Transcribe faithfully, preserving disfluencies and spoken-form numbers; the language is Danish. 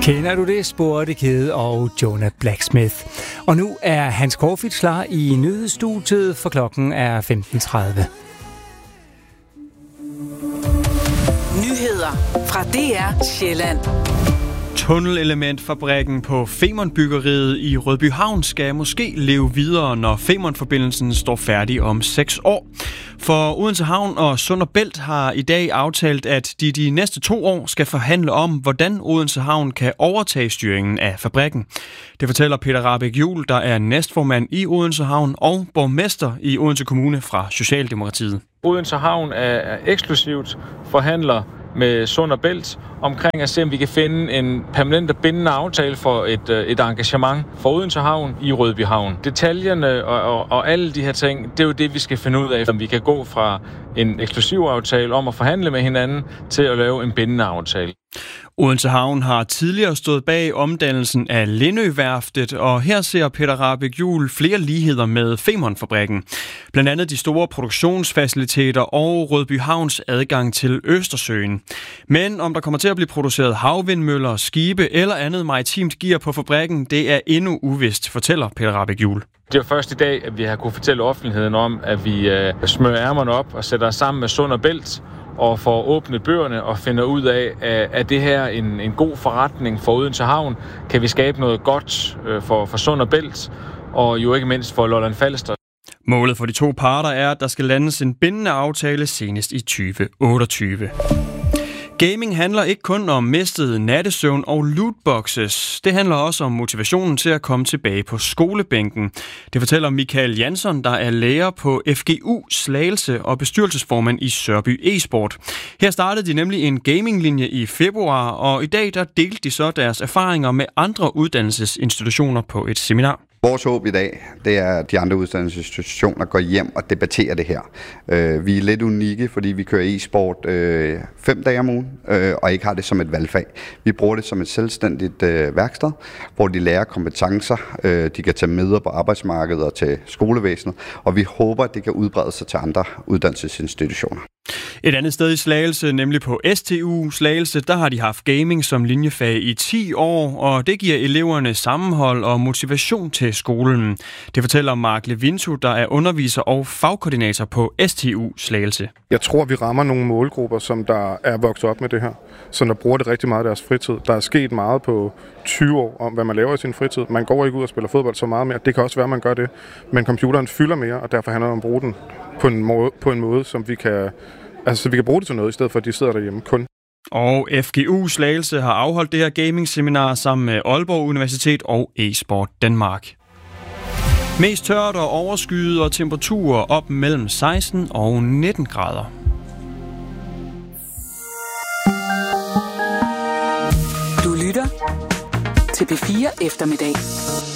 Kender du det? Spurgte Kæde og Jonah Blacksmith. Og nu er Hans Korfitz klar i nyhedsstudiet, for klokken er femten tredive. Nyheder fra D R Sjælland. Tunnelelementfabrikken på Femern-byggeriet i Rødbyhavn skal måske leve videre, når Femern-forbindelsen står færdig om seks år. For Odense Havn og Sund & Bælt har i dag aftalt, at de de næste to år skal forhandle om, hvordan Odense Havn kan overtage styringen af fabrikken. Det fortæller Peter Rahbek Juhl, der er næstformand i Odense Havn og borgmester i Odense Kommune fra Socialdemokratiet. Odense Havn er eksklusivt forhandler med Sund & Bælt omkring at se, om vi kan finde en permanent og bindende aftale for et, et engagement for Odense Havn i Rødbyhavn. Detaljerne og, og, og alle de her ting, det er jo det, vi skal finde ud af, om vi kan gå fra en eksklusiv aftale om at forhandle med hinanden til at lave en bindende aftale. Odense Havn har tidligere stået bag omdannelsen af Lindø-værftet, og her ser Peter Rahbek Juhl flere ligheder med Femern-fabrikken. Blandt andet de store produktionsfaciliteter og Rødbyhavns adgang til Østersøen. Men om der kommer til at blive produceret havvindmøller, skibe eller andet maritimt gear på fabrikken, det er endnu uvist, fortæller Peter Rahbek Juhl. Det er først i dag, at vi har kunne fortælle offentligheden om, at vi øh, smører ærmerne op og sætter os sammen med Sund & Bælt og får åbnet bøgerne og finder ud af, at det her er en, en god forretning for Odense Havn. Kan vi skabe noget godt for, for Sund & Bælt, og jo ikke mindst for Lolland Falster. Målet for de to parter er, at der skal landes en bindende aftale senest i tyve otteogtyve. Gaming handler ikke kun om mistet nattesøvn og lootboxes. Det handler også om motivationen til at komme tilbage på skolebænken. Det fortæller Michael Jansson, der er lærer på F G U Slagelse og bestyrelsesformand i Sørby e-sport. Her startede de nemlig en gaminglinje i februar, og i dag der delte de så deres erfaringer med andre uddannelsesinstitutioner på et seminar. Vores håb i dag, det er, at de andre uddannelsesinstitutioner går hjem og debatterer det her. Øh, vi er lidt unikke, fordi vi kører e-sport øh, fem dage om ugen, øh, og ikke har det som et valgfag. Vi bruger det som et selvstændigt øh, værksted, hvor de lærer kompetencer, øh, de kan tage med på arbejdsmarkedet og til skolevæsenet, og vi håber, at det kan udbrede sig til andre uddannelsesinstitutioner. Et andet sted i Slagelse, nemlig på S T U Slagelse, der har de haft gaming som linjefag i ti år, og det giver eleverne sammenhold og motivation til skolen. Det fortæller Mark Levinto, der er underviser og fagkoordinator på S T U Slagelse. Jeg tror, vi rammer nogle målgrupper, som der er vokset op med det her, som der bruger det rigtig meget i deres fritid. Der er sket meget på tyve år om, hvad man laver i sin fritid. Man går ikke ud og spiller fodbold så meget mere. Det kan også være, at man gør det, men computeren fylder mere, og derfor handler det om at bruge den på en måde, på en måde som vi kan, altså, så vi kan bruge det til noget, i stedet for, at de sidder derhjemme kun. Og F G U Slagelse har afholdt det her gaming-seminar sammen med Aalborg Universitet og eSport Danmark. Mest tørt og overskyet og temperaturer op mellem seksten og nitten grader. Du lytter til P fire Eftermiddag.